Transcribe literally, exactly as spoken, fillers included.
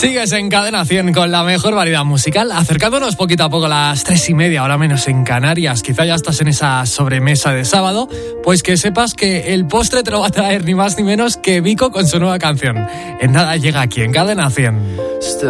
Sigues en Cadena cien con la mejor variedad musical, acercándonos poquito a poco a las tres y media, ahora menos en Canarias. Quizá ya estás en esa sobremesa de sábado, pues que sepas que el postre te lo va a traer ni más ni menos que Vico con su nueva canción. En nada llega aquí en Cadena cien.